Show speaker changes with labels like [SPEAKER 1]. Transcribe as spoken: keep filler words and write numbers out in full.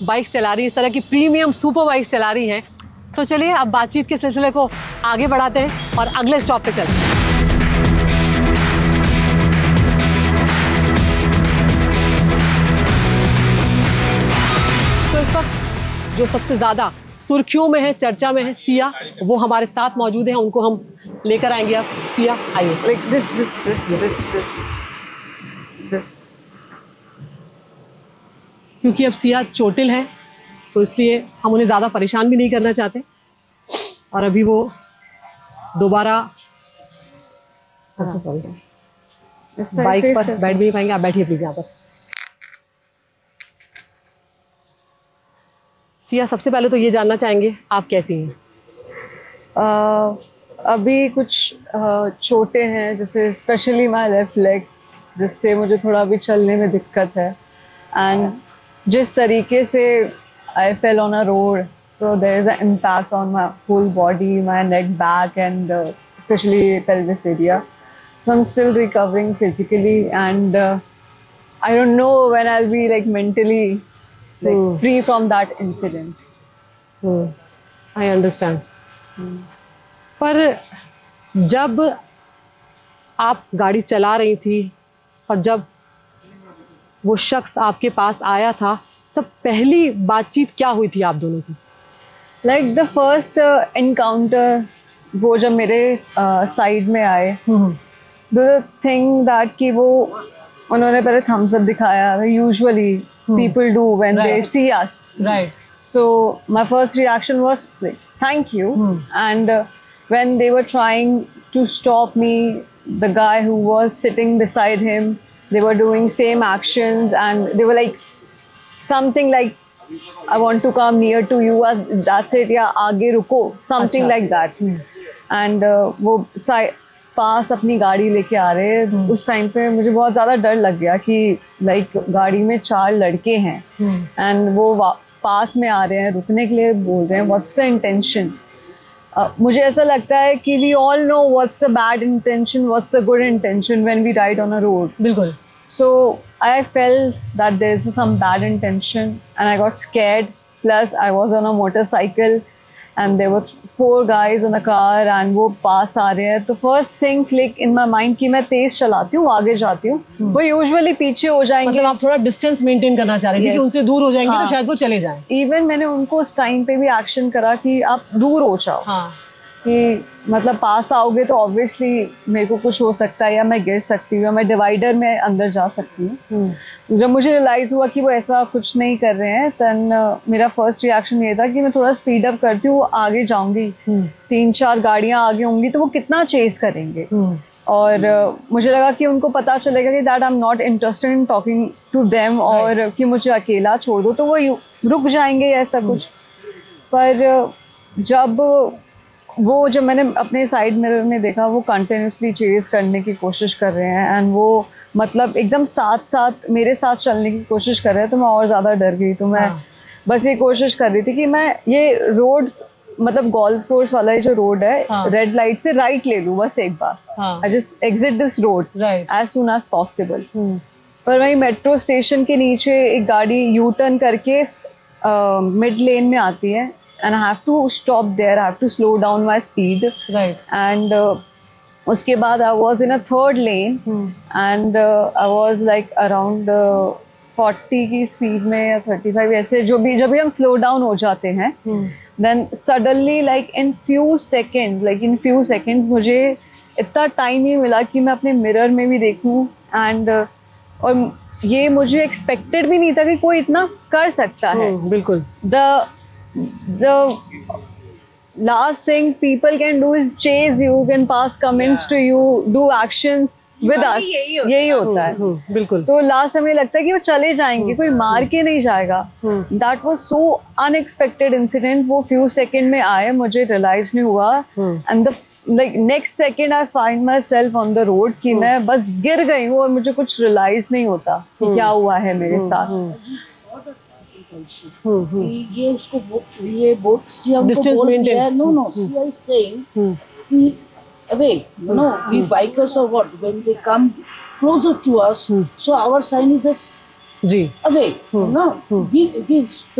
[SPEAKER 1] Bikes चला रही हैं, इस तरह की प्रीमियम सुपर बाइक्स चला रही हैं। तो चलिए अब बातचीत के सिलसिले को आगे बढ़ाते हैं और अगले स्टॉप पे चलते हैं। तो इस वक्त जो सबसे ज़्यादा सुर्खियों में है, चर्चा में है, सिया, वो हमारे साथ मौजूद हैं। उनको हम लेकर आएंगे। अब सिया आइए।
[SPEAKER 2] Like this, this, this, this, this, this.
[SPEAKER 1] क्योंकि अब सिया चोटिल है तो इसलिए हम उन्हें ज़्यादा परेशान भी नहीं करना चाहते, और अभी वो दोबारा अच्छा सॉरी बाइक पर बैठ भी नहीं पाएंगे। आप बैठिए प्लीज यहाँ पर। सिया, सबसे पहले तो ये जानना चाहेंगे आप कैसी हैं?
[SPEAKER 2] uh, अभी कुछ uh, चोटें हैं, जैसे स्पेशली माय लेफ्ट लेग, जिससे मुझे थोड़ा अभी चलने में दिक्कत है। एंड जिस तरीके से आई fell on a road, so there is an impact on my whole body, my neck, back, and uh, especially pelvis area. So I'm still recovering physically, and uh, I don't know when I'll be like mentally like hmm. free from that incident.
[SPEAKER 1] Hmm. I understand. Hmm. पर जब आप गाड़ी चला रही थी और जब वो शख्स आपके पास आया था, तब पहली बातचीत क्या हुई थी आप दोनों की?
[SPEAKER 2] लाइक द फर्स्ट एनकाउंटर, वो जब मेरे साइड uh, में आए, द थिंग दैट कि वो उन्होंने पहले थम्स अप दिखाया, usually people do when they C us, right? So my first reaction was thank you, and when they were trying to stop me, the guy who was sitting beside him, they were doing same actions, and they were like something like I want to come near to you, that's it, या आगे रुको, something like that. hmm. and uh, वो पास अपनी गाड़ी लेके आ रहे हैं। hmm. उस टाइम पे मुझे बहुत ज़्यादा डर लग गया कि लाइक गाड़ी में चार लड़के हैं एंड hmm. वो पास में आ रहे हैं, रुकने के लिए बोल रहे हैं। What's the intention? Uh, मुझे ऐसा लगता है कि we all know what's the bad intention, what's the good intention when we ride on a road.
[SPEAKER 1] बिल्कुल।
[SPEAKER 2] सो I felt that there is some bad intention and I got scared, plus I was on a motorcycle and there were four guys in a car and वो पास आ रहे हैं। तो first thing click in my mind कि मैं तेज चलाती हूँ, आगे जाती हूँ, hmm. वो यूजुअली पीछे हो जाएंगे।
[SPEAKER 1] मतलब आप थोड़ा डिस्टेंस मेंटेन करना चाह रहे थे yes. कि उनसे दूर हो जाएंगे हाँ. तो शायद वो चले जाएं।
[SPEAKER 2] इवन मैंने उनको उस टाइम पे भी एक्शन करा कि आप दूर हो जाओ, हाँ. कि मतलब पास आओगे तो ऑब्वियसली मेरे को कुछ हो सकता है, या मैं गिर सकती हूँ, या मैं डिवाइडर में अंदर जा सकती हूँ। hmm. जब मुझे रियलाइज़ हुआ कि वो ऐसा कुछ नहीं कर रहे हैं, तन uh, मेरा फर्स्ट रिएक्शन ये था कि मैं थोड़ा स्पीड अप करती हूँ, आगे जाऊँगी। hmm. तीन चार गाड़ियाँ आगे होंगी तो वो कितना चेस करेंगे। hmm. और uh, मुझे लगा कि उनको पता चलेगा कि that I am not interested in talking to them, और right. कि मुझे अकेला छोड़ दो, तो वो रुक जाएंगे ऐसा hmm. कुछ। पर uh, जब वो जब मैंने अपने साइड मिरर में देखा, वो कंटिन्यूसली चेस करने की कोशिश कर रहे हैं एंड वो मतलब एकदम साथ साथ मेरे साथ चलने की कोशिश कर रहे हैं, तो मैं और ज़्यादा डर गई। तो मैं हाँ. बस ये कोशिश कर रही थी कि मैं ये रोड, मतलब गोल्फ कोर्स वाला ये जो रोड है, हाँ. रेड लाइट से राइट ले लूँ बस एक बार। I just exit this road as soon as possible. पर वहीं मेट्रो स्टेशन के नीचे एक गाड़ी यू टर्न करके मिड लेन में आती है, and I have to stop there, I have to slow down my speed, right? And uh, उसके बाद I was in a third lane, hmm. and uh, I was like around uh, forty की speed में या thirty-five, ऐसे जो भी जब भी हम slow down हो जाते हैं, hmm. then suddenly like in few seconds, like in few seconds मुझे इतना टाइम ही मिला कि मैं अपने मिरर में भी देखूं, and uh, और ये मुझे expected भी नहीं था कि कोई इतना कर सकता है।
[SPEAKER 1] hmm, बिल्कुल।
[SPEAKER 2] the the last thing people can do is chase you, can pass comments yeah. to you, do actions with us, यही होता है।
[SPEAKER 1] बिल्कुल।
[SPEAKER 2] तो लास्ट हमें लगता है कि वो चले जाएंगे, कोई मार के नहीं जाएगा। That was so unexpected incident, वो few second में आए, मुझे realize नहीं हुआ, and the like next second I find myself on the road कि मैं बस गिर गई हूँ और मुझे कुछ realize नहीं होता कि क्या हुआ है मेरे साथ।
[SPEAKER 3] ये उसको ये बोट सिया को बोल दिया, no no Siya is saying कि अवे नो वी बाइकर्स और what when they come closer to us, so our sign is ji away no we we